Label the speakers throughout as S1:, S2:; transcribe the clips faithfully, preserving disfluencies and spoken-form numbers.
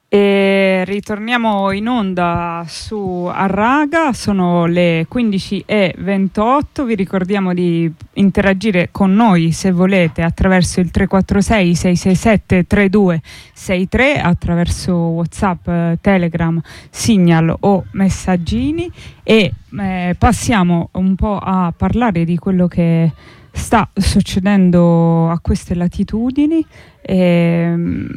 S1: E ritorniamo in onda su A Raga, sono le quindici e ventotto. Vi ricordiamo di interagire con noi se volete attraverso il tre quattro sei sei sei sette tre due sei tre, attraverso WhatsApp, Telegram, Signal o messaggini, e eh, passiamo un po' a parlare di quello che sta succedendo a queste latitudini. E,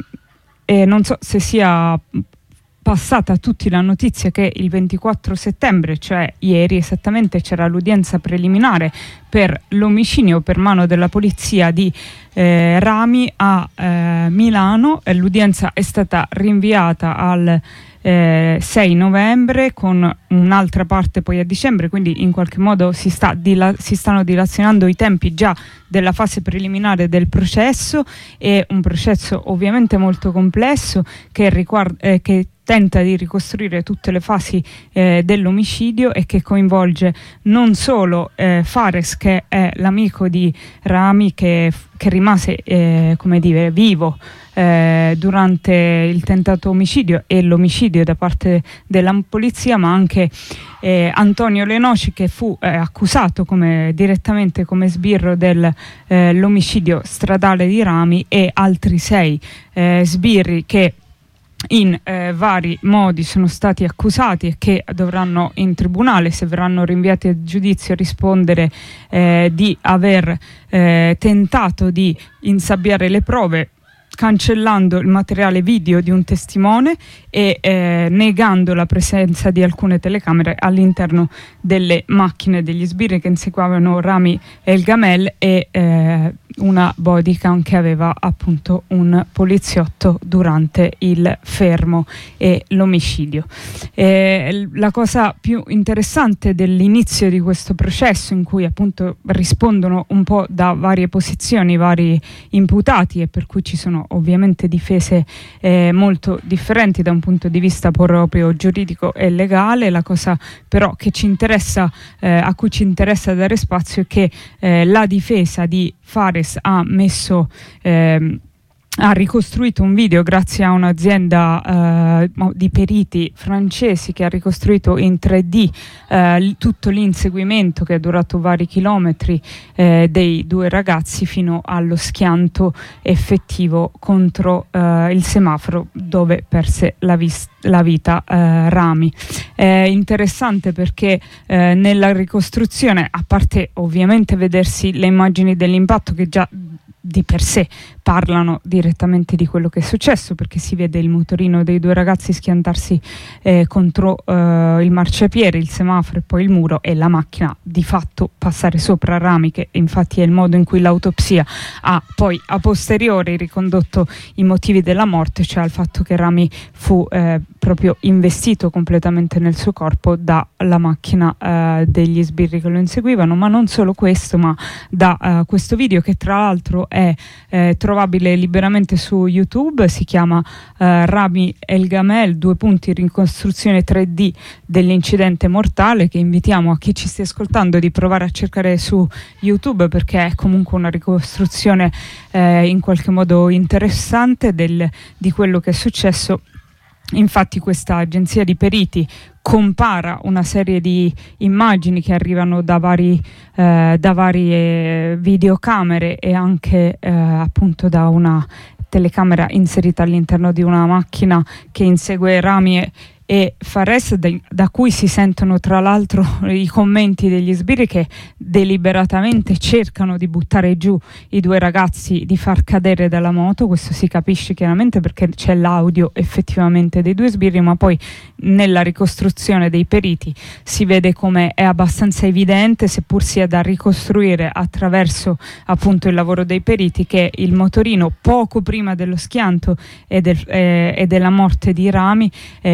S1: E non so se sia passata a tutti la notizia che il ventiquattro settembre, cioè ieri esattamente, c'era l'udienza preliminare per l'omicidio per mano della polizia di eh, Rami a eh, Milano, e l'udienza è stata rinviata al eh, sei novembre, con un'altra parte poi a dicembre, quindi in qualche modo si, sta dila- si stanno dilazionando i tempi già della fase preliminare del processo. È un processo ovviamente molto complesso che, riguarda, eh, che tenta di ricostruire tutte le fasi eh, dell'omicidio, e che coinvolge non solo eh, Fares, che è l'amico di Rami, che, che rimase eh, come dire vivo eh, durante il tentato omicidio e l'omicidio da parte della polizia, ma anche eh, Antonio Lenoci, che fu eh, accusato come, direttamente come sbirro dell'omicidio eh, stradale di Rami, e altri sei eh, sbirri che in eh, vari modi sono stati accusati e che dovranno in tribunale, se verranno rinviati a giudizio, rispondere eh, di aver eh, tentato di insabbiare le prove, cancellando il materiale video di un testimone e eh, negando la presenza di alcune telecamere all'interno delle macchine degli sbirri che inseguivano Rami El Gamel, e eh, una bodycam che aveva appunto un poliziotto durante il fermo e l'omicidio. E la cosa più interessante dell'inizio di questo processo, in cui appunto rispondono un po' da varie posizioni vari imputati, e per cui ci sono ovviamente difese eh, molto differenti da un punto di vista proprio giuridico e legale, la cosa però che ci interessa, eh, a cui ci interessa dare spazio, è che eh, la difesa di Fares ha messo ehm, ha ricostruito un video grazie a un'azienda eh, di periti francesi che ha ricostruito in tre D eh, tutto l'inseguimento, che è durato vari chilometri, eh, dei due ragazzi fino allo schianto effettivo contro eh, il semaforo, dove perse la, vis- la vita eh, Rami. È interessante perché eh, nella ricostruzione, a parte ovviamente vedersi le immagini dell'impatto, che già di per sé parlano direttamente di quello che è successo, perché si vede il motorino dei due ragazzi schiantarsi eh, contro eh, il marciapiede, il semaforo e poi il muro, e la macchina di fatto passare sopra Rami, che infatti è il modo in cui l'autopsia ha poi a posteriori ricondotto i motivi della morte, cioè al fatto che Rami fu eh, proprio investito completamente nel suo corpo dalla macchina eh, degli sbirri che lo inseguivano. Ma non solo questo, ma da eh, questo video, che tra l'altro è eh, trovabile liberamente su YouTube, si chiama eh, Rami El Gamel, due punti ricostruzione tre D dell'incidente mortale, che invitiamo a chi ci stia ascoltando di provare a cercare su YouTube, perché è comunque una ricostruzione eh, in qualche modo interessante del, di quello che è successo. Infatti questa agenzia di periti compara una serie di immagini che arrivano da, vari, eh, da varie videocamere, e anche eh, appunto da una telecamera inserita all'interno di una macchina che insegue Rami e, e Fares, da, da cui si sentono tra l'altro i commenti degli sbirri che deliberatamente cercano di buttare giù i due ragazzi, di far cadere dalla moto. Questo si capisce chiaramente perché c'è l'audio effettivamente dei due sbirri, ma poi nella ricostruzione dei periti si vede come è abbastanza evidente, seppur sia da ricostruire attraverso appunto il lavoro dei periti, che il motorino poco prima dello schianto e, del, eh, e della morte di Rami eh, fu già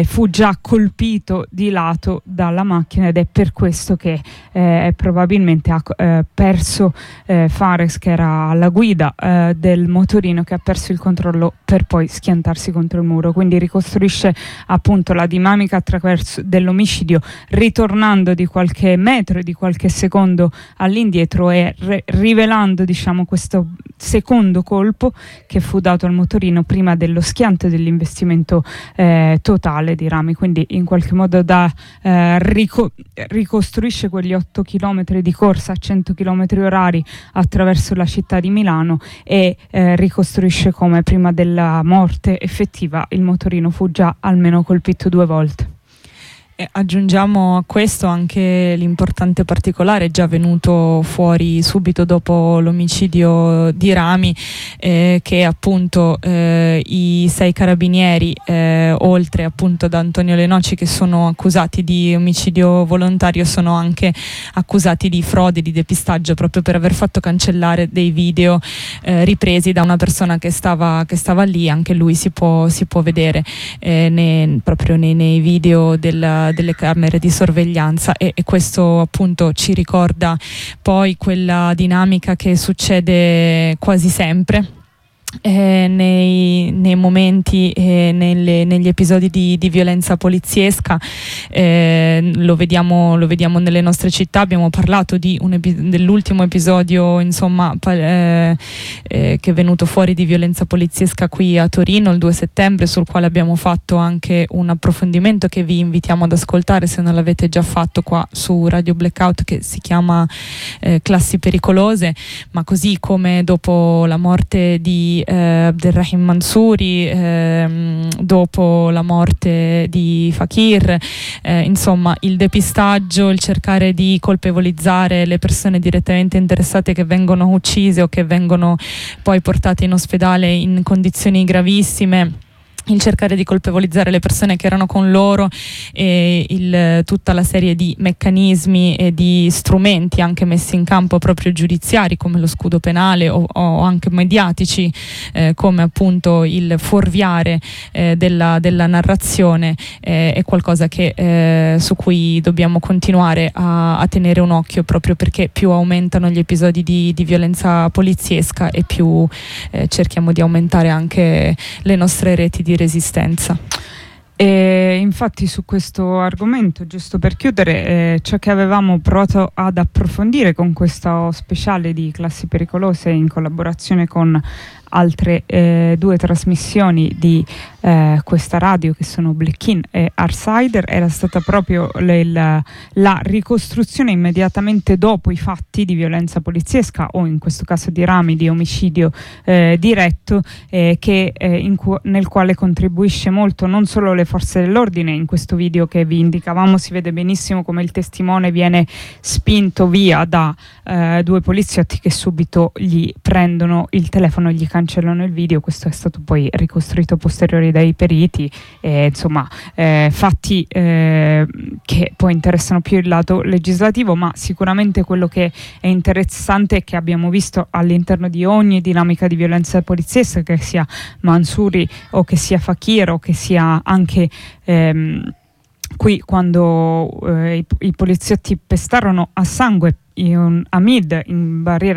S1: sta colpito di lato dalla macchina, ed è per questo che eh, probabilmente ha eh, perso eh, Fares, che era alla guida eh, del motorino, che ha perso il controllo per poi schiantarsi contro il muro. Quindi ricostruisce appunto la dinamica attraverso dell'omicidio, ritornando di qualche metro, di qualche secondo all'indietro e re- rivelando, diciamo, questo secondo colpo che fu dato al motorino prima dello schianto e dell'investimento eh, totale di rami. Quindi in qualche modo da, eh, rico- ricostruisce quegli otto chilometri di corsa a cento chilometri orari attraverso la città di Milano e eh, ricostruisce come prima della morte effettiva il motorino fu già almeno colpito due volte.
S2: E aggiungiamo a questo anche l'importante particolare già venuto fuori subito dopo l'omicidio di Rami, eh, che appunto eh, i sei carabinieri, eh, oltre appunto ad Antonio Lenoci, che sono accusati di omicidio volontario, sono anche accusati di frode, di depistaggio, proprio per aver fatto cancellare dei video eh, ripresi da una persona che stava, che stava lì. Anche lui si può, si può vedere eh, nei, proprio nei, nei video del delle camere di sorveglianza, e, e questo appunto ci ricorda poi quella dinamica che succede quasi sempre Eh, nei, nei momenti e nelle, negli episodi di, di violenza poliziesca. Eh, lo vediamo, lo vediamo nelle nostre città. Abbiamo parlato di un epi- dell'ultimo episodio, insomma, pa- eh, eh, che è venuto fuori di violenza poliziesca qui a Torino il due settembre, sul quale abbiamo fatto anche un approfondimento che vi invitiamo ad ascoltare se non l'avete già fatto qua su Radio Blackout, che si chiama eh, Classi pericolose. Ma così come dopo la morte di eh, Abdelrahim Mansouri, ehm, dopo la morte di Fakir, eh, insomma il depistaggio, il cercare di colpevolizzare le persone direttamente interessate che vengono uccise o che vengono poi portate in ospedale in condizioni gravissime, il cercare di colpevolizzare le persone che erano con loro, e il, tutta la serie di meccanismi e di strumenti anche messi in campo proprio giudiziari, come lo scudo penale o, o anche mediatici, eh, come appunto il fuorviare eh, della, della narrazione, eh, è qualcosa che, eh, su cui dobbiamo continuare a, a tenere un occhio, proprio perché più aumentano gli episodi di, di violenza poliziesca e più eh, cerchiamo di aumentare anche le nostre reti di resistenza.
S1: E infatti su questo argomento, giusto per chiudere, eh, ciò che avevamo provato ad approfondire con questo speciale di Classi pericolose in collaborazione con altre eh, due trasmissioni di eh, questa radio, che sono Black In e Artsider, era stata proprio le, la, la ricostruzione immediatamente dopo i fatti di violenza poliziesca, o in questo caso di Rami, di omicidio eh, diretto, eh, che, eh, in cu- nel quale contribuisce molto non solo le forze dell'ordine. In questo video che vi indicavamo si vede benissimo come il testimone viene spinto via da eh, due poliziotti che subito gli prendono il telefono e gli cancellano il video. Questo è stato poi ricostruito posteriori dai periti, e, insomma eh, fatti eh, che poi interessano più il lato legislativo, ma sicuramente quello che è interessante è che abbiamo visto all'interno di ogni dinamica di violenza poliziesca, che sia Mansouri o che sia Fakir o che sia anche ehm, qui quando eh, i, i poliziotti pestarono a sangue in Hamid in barriera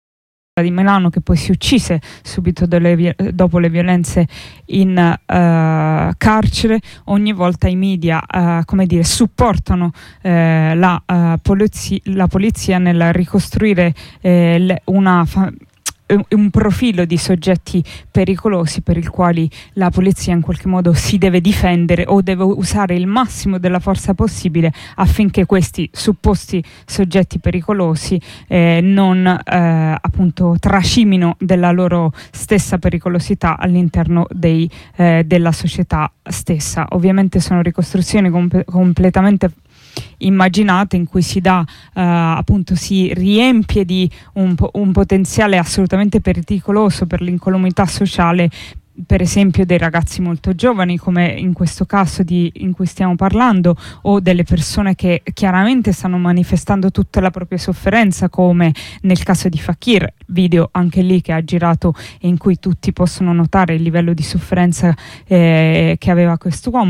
S1: di Milano, che poi si uccise subito delle, dopo le violenze in uh, carcere. Ogni volta i media uh, come dire, supportano uh, la, uh, polizia, la polizia nel ricostruire uh, le, una fa- un profilo di soggetti pericolosi per il quali la polizia in qualche modo si deve difendere o deve usare il massimo della forza possibile affinché questi supposti soggetti pericolosi eh, non eh, appunto trascimino della loro stessa pericolosità all'interno dei, eh, della società stessa. Ovviamente sono ricostruzioni comp- completamente immaginate, in cui si dà eh, appunto si riempie di un, po- un potenziale assolutamente pericoloso per l'incolumità sociale, per esempio dei ragazzi molto giovani, come in questo caso di, in cui stiamo parlando, o delle persone che chiaramente stanno manifestando tutta la propria sofferenza, come nel caso di Fakir, video anche lì che ha girato e in cui tutti possono notare il livello di sofferenza eh, che aveva quest'uomo.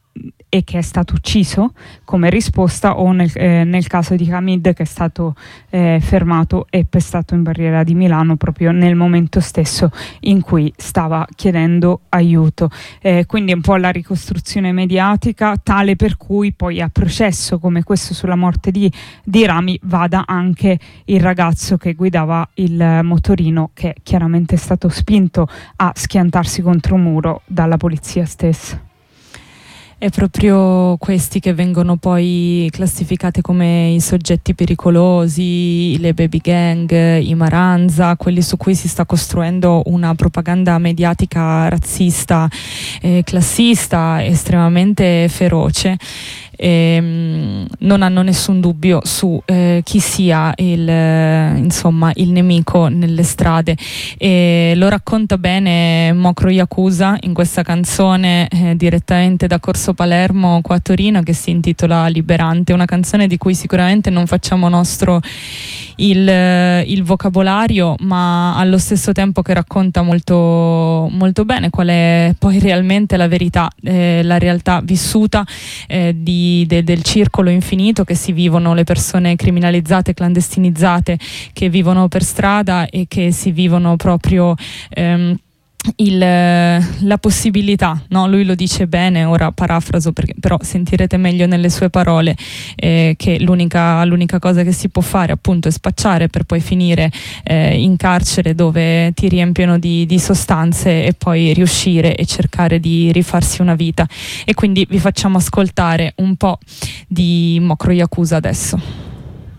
S1: e che è stato ucciso come risposta, o nel, eh, nel caso di Hamid, che è stato eh, fermato e pestato in barriera di Milano proprio nel momento stesso in cui stava chiedendo aiuto. Eh, quindi è un po' la ricostruzione mediatica tale per cui poi a processo come questo sulla morte di, di Rami vada anche il ragazzo che guidava il motorino, che chiaramente è stato spinto a schiantarsi contro un muro dalla polizia stessa.
S2: È proprio questi che vengono poi classificati come i soggetti pericolosi, le baby gang, i Maranza, quelli su cui si sta costruendo una propaganda mediatica razzista, eh, classista, estremamente feroce. E, non hanno nessun dubbio su eh, chi sia il, eh, insomma, il nemico nelle strade, e lo racconta bene Mokro Yakuza in questa canzone eh, direttamente da Corso Palermo qua a Torino, che si intitola Liberante, una canzone di cui sicuramente non facciamo nostro il, il vocabolario, ma allo stesso tempo che racconta molto, molto bene qual è poi realmente la verità, eh, la realtà vissuta eh, di De, del circolo infinito che si vivono le persone criminalizzate, clandestinizzate, che vivono per strada e che si vivono proprio ehm, il, la possibilità, no? Lui lo dice bene, ora parafraso perché però sentirete meglio nelle sue parole, eh, che l'unica, l'unica cosa che si può fare appunto è spacciare per poi finire eh, in carcere, dove ti riempiono di, di sostanze, e poi riuscire e cercare di rifarsi una vita. E quindi vi facciamo ascoltare un po' di Mokro Yakuza adesso.